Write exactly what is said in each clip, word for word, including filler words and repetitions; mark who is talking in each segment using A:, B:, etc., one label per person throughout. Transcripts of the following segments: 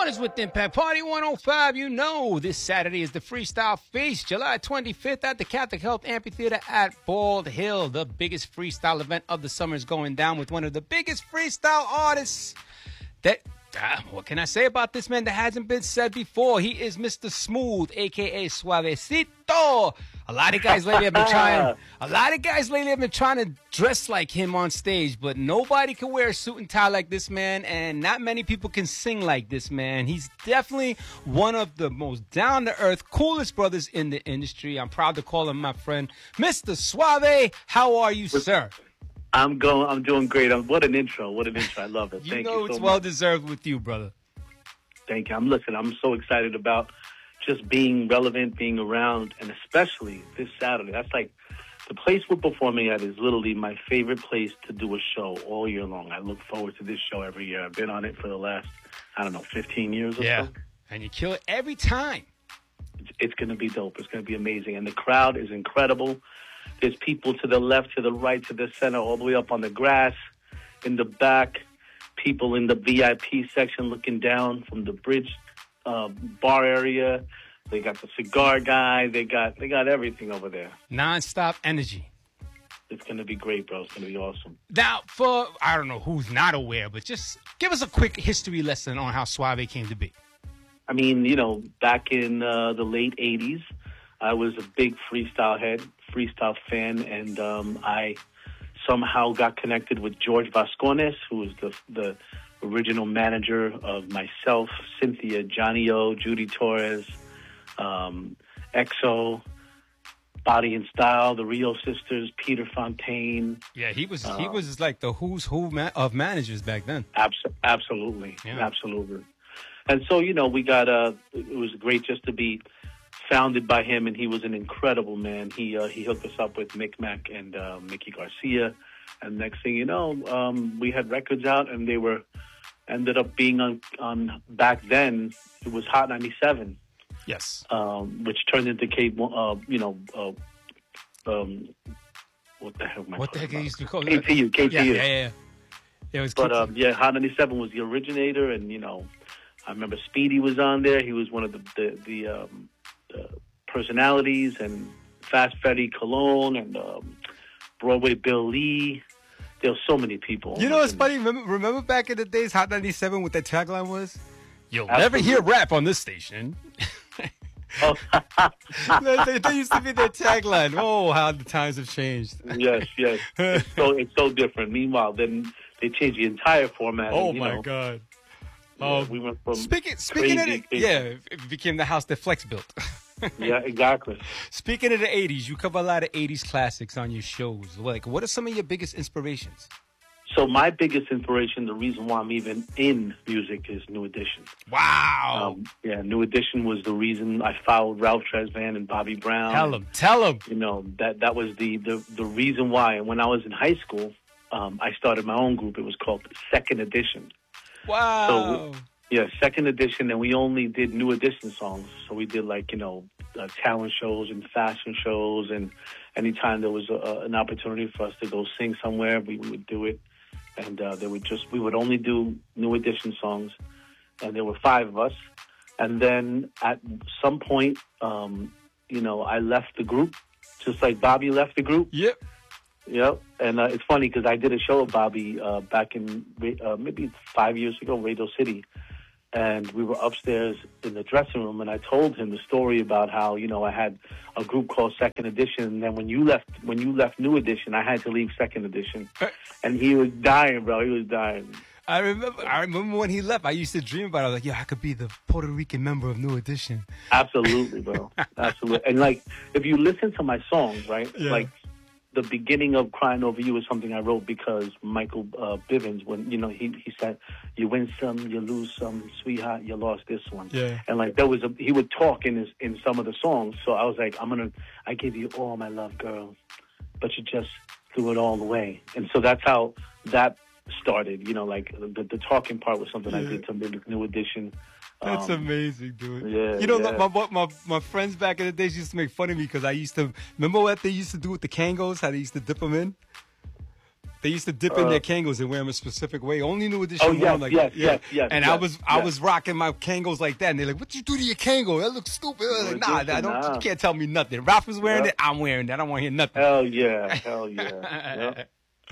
A: What is with Impact Party one oh five? You know, this Saturday is the Freestyle Feast, July twenty-fifth at the Catholic Health Amphitheater at Bald Hill. The biggest freestyle event of the summer is going down with one of the biggest freestyle artists that, ah, what can I say about this man that hasn't been said before? He is Mister Smooth, a k a. Suavecito. A lot of guys lately have been trying, a lot of guys lately have been trying to dress like him on stage, but nobody can wear a suit and tie like this man, and not many people can sing like this man. He's definitely one of the most down-to-earth, coolest brothers in the industry. I'm proud to call him my friend, Mister Suave. How are you, sir?
B: I'm going. I'm doing great. I'm, what an intro! What an intro! I love it.
A: You
B: Thank
A: know
B: you so
A: it's
B: much.
A: well deserved with you, brother.
B: Thank you. I'm listening. I'm so excited about just being relevant, being around, and especially this Saturday. That's like the place we're performing at is literally my favorite place to do a show all year long. I look forward to this show every year. I've been on it for the last, I don't know, fifteen years or
A: Yeah,
B: so.
A: and you kill it every time.
B: It's, it's going to be dope. It's going to be amazing, and the crowd is incredible. There's people to the left, to the right, to the center, all the way up on the grass, in the back. People in the V I P section looking down from the bridge uh, bar area. They got the cigar guy. They got they got everything over there.
A: Non-stop energy.
B: It's going to be great, bro. It's going to be awesome.
A: Now, for, I don't know who's not aware, but just give us a quick history lesson on how Suave came to be.
B: I mean, you know, back in uh, the late eighties, I was a big freestyle head, freestyle fan, and um, I somehow got connected with George Vascones, who was the the original manager of myself, Cynthia, Johnny O, Judy Torres, um, X O, Body and Style, the Rio Sisters, Peter Fontaine.
A: Yeah, he was
B: uh,
A: he was like the who's who ma- of managers back then.
B: Abs- absolutely,
A: Yeah.
B: absolutely. And so, you know, we got uh, it was great just to be founded by him, and he was an incredible man. He uh, he hooked us up with Mick Mac and uh, Mickey Garcia, and next thing you know, um, we had records out, and they were ended up being on on back then. It was Hot ninety-seven,
A: Yes.
B: um, which turned into K. Uh, you know, uh, um, what the heck? Am I
A: What the heck
B: talking
A: they used to call
B: K T U,
A: it?
B: K T U.
A: Yeah, yeah, yeah. It was
B: But
A: K T U.
B: um, yeah, Hot ninety-seven was the originator, and you know, I remember Speedy was on there. He was one of the the, the, um, the personalities, and Fast Freddy Cologne, and um, Broadway Bill Lee. There were so many people.
A: You
B: Oh
A: know
B: my
A: what's
B: goodness.
A: funny? Remember, remember back in the days, Hot ninety-seven, what that tagline was? You'll
B: Absolutely.
A: never hear rap on this station.
B: Oh,
A: they, they used to be their tagline. Oh, how the times have changed.
B: yes, yes. It's so it's so different. Meanwhile, then they changed the entire format.
A: Oh
B: and, you
A: my
B: know,
A: God.
B: yeah,
A: Oh,
B: we went from
A: Speaking speaking of
B: crazy
A: it, yeah, it became the house that Flex built.
B: yeah, exactly.
A: Speaking of the eighties, you cover a lot of eighties classics on your shows. Like, what are some of your biggest inspirations?
B: So my biggest inspiration, the reason why I'm even in music, is New Edition.
A: Wow.
B: Um, yeah, New Edition was the reason I followed Ralph Tresvant and Bobby Brown.
A: Tell him. Tell him.
B: You know, that that was the, the, the reason why. And when I was in high school, um, I started my own group. It was called Second Edition.
A: Wow.
B: So, yeah, Second Edition, and we only did New Edition songs. So we did, like, you know, uh, talent shows and fashion shows, and anytime there was a, an opportunity for us to go sing somewhere, we, we would do it. And uh, they would just, we would only do New Edition songs, and there were five of us. And then at some point, um, you know, I left the group, just like Bobby left the group.
A: Yep.
B: Yep. And uh, it's funny because I did a show with Bobby uh, back in uh, maybe five years ago, Radio City. And we were upstairs in the dressing room, and I told him the story about how, you know, I had a group called Second Edition, and then when you left, when you left New Edition, I had to leave Second Edition, and he was dying, bro. He was dying.
A: I remember. I remember when he left. I used to dream about it. I was like, "Yeah, I could be the Puerto Rican member of New Edition."
B: Absolutely, bro. Absolutely. And like, if you listen to my songs, right,
A: Yeah.
B: like the beginning of Crying Over You is something I wrote because Michael uh, Bivins, when, you know, he he said, "You win some, you lose some, sweetheart, you lost this one."
A: Yeah.
B: And like, there was a, he would talk in his, in some of the songs. So I was like, I'm going to, I give you all my love, girl, but you just threw it all away. And so that's how that started, you know, like the, the talking part was something I
A: Yeah.
B: did to New Edition.
A: That's
B: Um,
A: amazing, dude.
B: yeah,
A: You know,
B: yeah.
A: my, my my my friends back in the days used to make fun of me because I used to remember what they used to do with the Kangos, how they used to dip them in. They used to dip in
B: Uh,
A: their Kangos and wear them a specific way. Only New Edition
B: Oh,
A: wore
B: yes,
A: them like
B: yes,
A: that. Yeah.
B: yes, yes,
A: And I
B: yes,
A: was I
B: yes.
A: was rocking my Kangos like that, and they're like, "What you do to your Kango? That looks stupid." I was like,
B: New
A: nah,
B: Edition,
A: I don't.
B: nah.
A: You can't tell me nothing. Ralph is wearing
B: Yeah.
A: it. I'm wearing it. I don't want to hear nothing.
B: Hell yeah, hell yeah. Yep.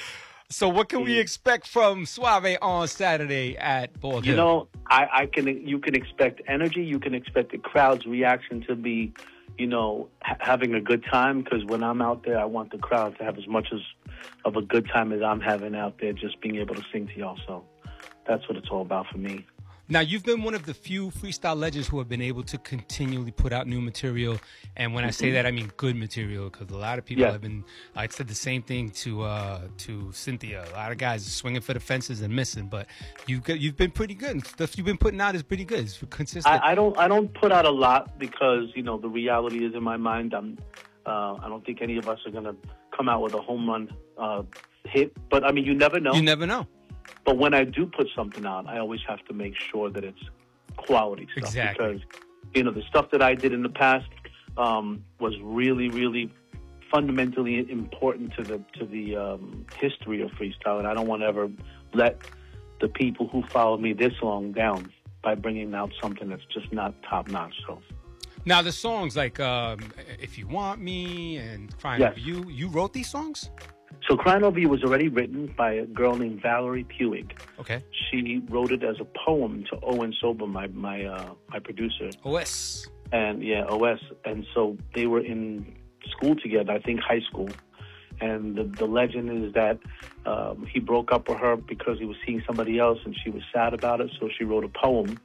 A: So what can we expect from Suave on Saturday at Bald
B: You
A: Hill?
B: know, I, I can. You can expect energy. You can expect the crowd's reaction to be, you know, ha- having a good time. Because when I'm out there, I want the crowd to have as much as of a good time as I'm having out there, just being able to sing to y'all. So that's what it's all about for me.
A: Now, you've been one of the few freestyle legends who have been able to continually put out new material. And when I say that, I mean good material, because a lot of people
B: Yeah.
A: have been, I said the same thing to uh, to Cynthia. A lot of guys are swinging for the fences and missing, but you've, got, you've been pretty good. Stuff you've been putting out is pretty good. It's consistent.
B: I, I don't. I don't put out a lot because you know the reality is in my mind. I'm. Uh, I don't think any of us are gonna come out with a home run uh, hit. But I mean, you never know.
A: You never know.
B: But when I do put something out, I always have to make sure that it's quality stuff.
A: Exactly.
B: Because, you know, the stuff that I did in the past um, was really, really fundamentally important to the to the um, history of freestyle. And I don't want to ever let the people who followed me this long down by bringing out something that's just not top notch. So.
A: Now, the songs like um, If You Want Me and Crying
B: Yes.
A: Over You, you wrote these songs?
B: So Crying Over You was already written by a girl named Valerie Puig.
A: Okay.
B: She wrote it as a poem to Owen Sober, my my uh, my producer.
A: O S.
B: And yeah, O S. And so they were in school together, I think high school. And the, the legend is that um, he broke up with her because he was seeing somebody else and she was sad about it. So she wrote a poem.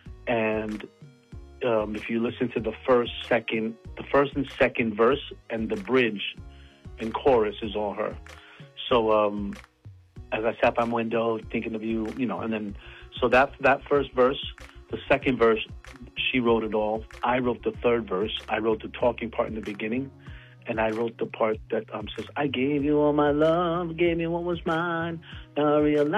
B: And um, if you listen to the first, second, the first and second verse and the bridge and chorus is all her. So um, as I sat by my window thinking of you, you know, and then so that that first verse, the second verse, she wrote it all. I wrote the third verse. I wrote the talking part in the beginning, and I wrote the part that um, says, "I gave you all my love, gave me what was mine. Now I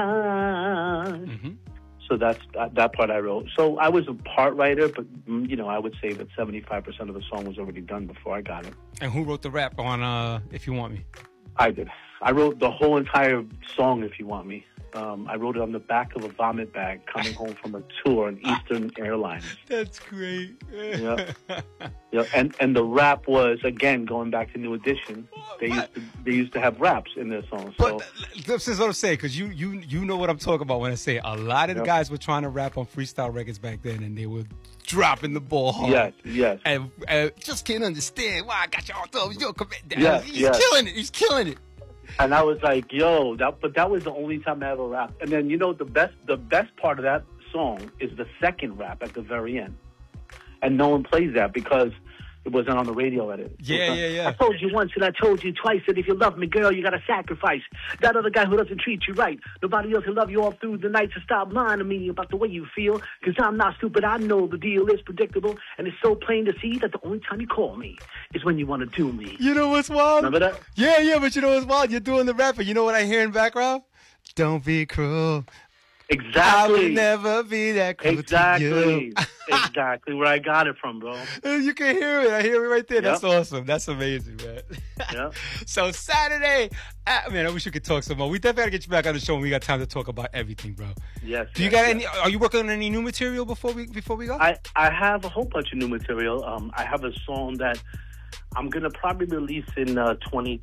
B: realize."
A: Mm-hmm.
B: So that's that, that part I wrote. So I was a part writer, but mm, you know, I would say that seventy-five percent of the song was already done before I got it.
A: And who wrote the rap on uh, If You Want Me?
B: I did. I wrote the whole entire song, If You Want Me. Um, I wrote it on the back of a vomit bag coming home from a tour on Eastern Airlines.
A: That's great.
B: Yeah. Yeah. And and the rap was, again, going back to New Edition, they used to, they used to have raps in their songs. So.
A: But this is what I'm saying, because you, you, you know what I'm talking about when I say a lot of the
B: Yep.
A: guys were trying to rap on freestyle records back then, and they were dropping the ball hard.
B: Yes, yes.
A: And uh, just can't understand why I got y'all thumbs. Yo, commit that.
B: Yes,
A: He's
B: yes.
A: killing it. He's killing it.
B: And I was like, yo, that, but that was the only time I ever rapped. And then, you know, the best, the best part of that song is the second rap at the very end. And no one plays that because it wasn't on the radio edit.
A: Yeah, yeah, yeah.
B: I told you once and I told you twice that if you love me, girl, you got to sacrifice. That other guy who doesn't treat you right. Nobody else will love you all through the night, so stop lying to me about the way you feel. Because I'm not stupid. I know the deal is predictable. And it's so plain to see that the only time you call me is when you want to do me.
A: You know what's wild?
B: Remember that?
A: Yeah, yeah, but you know what's wild? You're doing the rapper. You know what I hear in background? Don't be cruel. I
B: Exactly.
A: will never be that cruel to
B: Exactly.
A: you.
B: Exactly where I got it from, bro.
A: You can hear it. I hear it right there. That's
B: Yep.
A: awesome. That's amazing, man.
B: Yeah.
A: So Saturday, uh, man, I wish we could talk some more. We definitely gotta get you back on the show when we got time to talk about everything, bro.
B: Yes.
A: Do you
B: yes,
A: got
B: yes.
A: any? Are you working on any new material before we before we go?
B: I, I have a whole bunch of new material. Um, I have a song that I'm gonna probably release in uh, twenty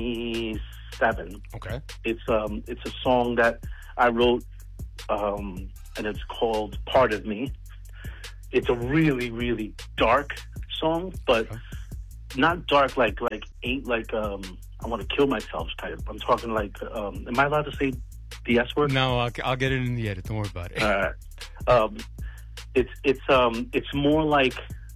B: twenty-seven.
A: Okay.
B: It's um it's a song that I wrote, um, and it's called "Part of Me." It's a really really dark song, but
A: Okay.
B: not dark like like ain't like um I want to kill myself type. I'm talking like um am I allowed to say the S word?
A: No, I'll, I'll get it in the edit. Don't worry about it.
B: All right. Um, it's it's um it's more like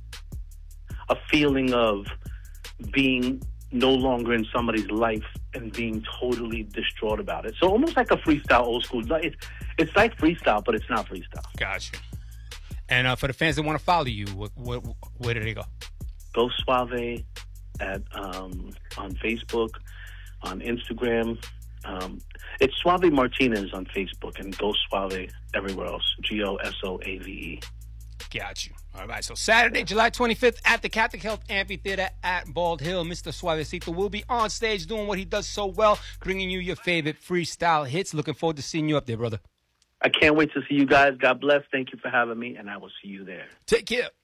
B: a feeling of being no longer in somebody's life and being totally distraught about it. So almost like a freestyle, old school. Like, It's it's like freestyle, but it's not freestyle.
A: Gotcha. And uh, for the fans that want to follow you, what, what, where do they go?
B: Go Suave at um, on Facebook, on Instagram. Um, it's Suave Martinez on Facebook, and Go Suave everywhere else. G O S O A V E.
A: Got you. All right, so Saturday, July twenty-fifth at the Catholic Health Amphitheater at Bald Hill. Mister Suavecito will be on stage doing what he does so well, bringing you your favorite freestyle hits. Looking forward to seeing you up there, brother.
B: I can't wait to see you guys. God bless. Thank you for having me, and I will see you there.
A: Take care.